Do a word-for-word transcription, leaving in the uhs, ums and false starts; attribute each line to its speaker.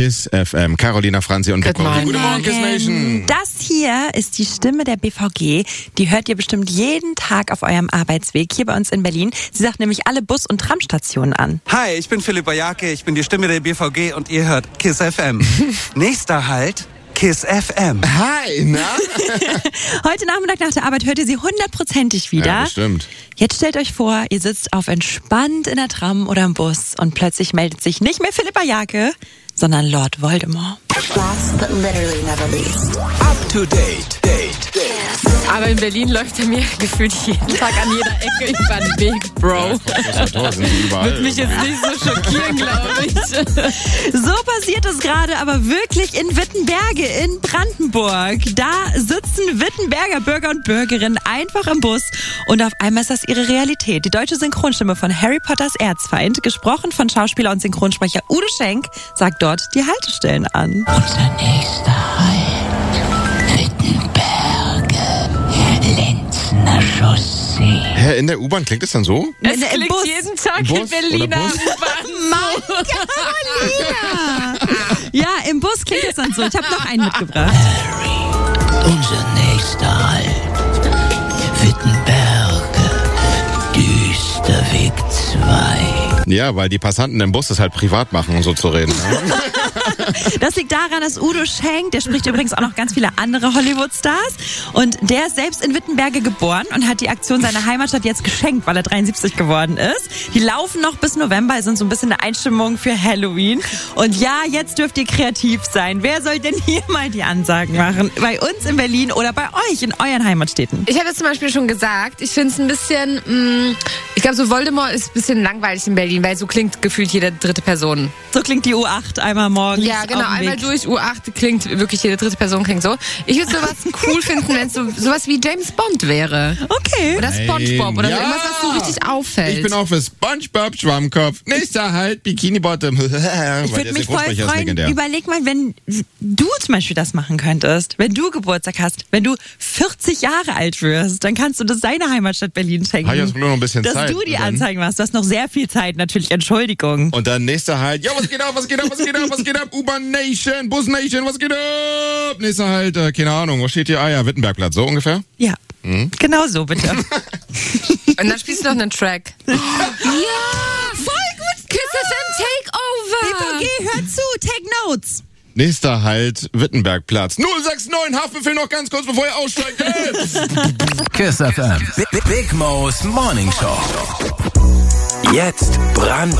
Speaker 1: Kiss F M. Carolina, Franzi und Vico.
Speaker 2: Guten
Speaker 1: Guten Morgen, Kiss Nation.
Speaker 2: Das hier ist die Stimme der B V G. Die hört ihr bestimmt jeden Tag auf eurem Arbeitsweg hier bei uns in Berlin. Sie sagt nämlich alle Bus- und Tramstationen an.
Speaker 3: Hi, ich bin Philipp Bajake, ich bin die Stimme der B V G und ihr hört Kiss F M. Nächster Halt, Kiss F M.
Speaker 1: Hi, na?
Speaker 2: Heute Nachmittag nach der Arbeit hört ihr sie hundertprozentig wieder.
Speaker 1: Ja, bestimmt.
Speaker 2: Jetzt stellt euch vor, ihr sitzt auf entspannt in der Tram oder im Bus und plötzlich meldet sich nicht mehr Philipp Bajake, sondern Lord Voldemort.
Speaker 4: Last but literally never least.
Speaker 3: Up to date, date, date.
Speaker 5: Aber in Berlin läuft er mir gefühlt jeden Tag an jeder Ecke über den Weg, Bro.
Speaker 1: Ja, Tor sind die überall.
Speaker 5: Wird mich jetzt nicht so schockieren, glaube ich.
Speaker 2: So passiert es gerade aber wirklich in Wittenberge in Brandenburg. Da sitzen Wittenberger Bürger und Bürgerinnen einfach im Bus und auf einmal ist das ihre Realität. Die deutsche Synchronstimme von Harry Potters Erzfeind, gesprochen von Schauspieler und Synchronsprecher Udo Schenk, sagt dort die Haltestellen an.
Speaker 4: Unser nächster Halt, Wittenberge, Lenzner Chaussee.
Speaker 1: Hä, in der U-Bahn klingt es dann so?
Speaker 5: Es
Speaker 2: In der- im
Speaker 5: klingt
Speaker 2: Bus.
Speaker 5: jeden Tag
Speaker 1: Im Bus
Speaker 5: in Berliner
Speaker 1: oder Bus?
Speaker 5: U-Bahn.
Speaker 2: Carolina! Ja, im Bus klingt es dann so. Ich habe noch einen mitgebracht.
Speaker 4: Unser nächster Halt, Wittenberge, Düsterweg zwei.
Speaker 1: Ja, weil die Passanten im Bus das halt privat machen, um so zu reden. Ne?
Speaker 2: Das liegt daran, dass Udo Schenk, der spricht übrigens auch noch ganz viele andere Hollywood-Stars, und der ist selbst in Wittenberge geboren und hat die Aktion seiner Heimatstadt jetzt geschenkt, weil er dreiundsiebzig geworden ist. Die laufen noch bis November, sind so ein bisschen eine Einstimmung für Halloween. Und ja, jetzt dürft ihr kreativ sein. Wer soll denn hier mal die Ansagen machen? Bei uns in Berlin oder bei euch in euren Heimatstädten?
Speaker 5: Ich habe jetzt zum Beispiel schon gesagt, ich finde es ein bisschen, mh, ich glaube so Voldemort ist ein bisschen langweilig in Berlin, weil so klingt gefühlt jede dritte Person.
Speaker 2: So klingt die U acht einmal morgens.
Speaker 5: Ja, genau,
Speaker 2: auf dem
Speaker 5: einmal
Speaker 2: Weg.
Speaker 5: durch U acht klingt wirklich jede dritte Person klingt so. Ich würde sowas cool finden, wenn es so, sowas wie James Bond wäre.
Speaker 2: Okay.
Speaker 5: Oder SpongeBob oder
Speaker 1: Ja.
Speaker 5: so, irgendwas, was so richtig auffällt.
Speaker 1: Ich bin auch für SpongeBob Schwammkopf. Nächster Halt, Bikini Bottom.
Speaker 2: Ich würde mich voll freuen.
Speaker 1: Legendär.
Speaker 2: Überleg mal, wenn du zum Beispiel das machen könntest, wenn du Geburtstag hast, wenn du vierzig Jahre alt wirst, dann kannst du das deiner Heimatstadt Berlin schenken.
Speaker 1: Hab ich jetzt nur noch ein bisschen
Speaker 2: dass
Speaker 1: Zeit.
Speaker 2: du die
Speaker 1: Und dann-
Speaker 2: Anzeigen machst. Du hast noch sehr viel Zeit, natürlich. Entschuldigung.
Speaker 1: Und dann nächster Halt. Ja, was geht ab, was geht ab, was geht ab, was geht ab? U-Bahn Nation, Bus Nation, was geht ab? Nächster Halt, äh, keine Ahnung, wo steht hier? Ah ja, Wittenbergplatz, so ungefähr?
Speaker 2: Ja, genau so bitte.
Speaker 5: Und dann spielst du noch einen Track. Ja, voll gut. Kiss F M
Speaker 2: B V
Speaker 5: Takeover.
Speaker 2: G, hör zu, take notes.
Speaker 1: Nächster Halt, Wittenbergplatz. null sechs neun, Haftbefehl noch ganz kurz, bevor ihr aussteigt. Ey!
Speaker 6: Kiss F M. Big, Big Mo's Morning Show. Jetzt brandneu.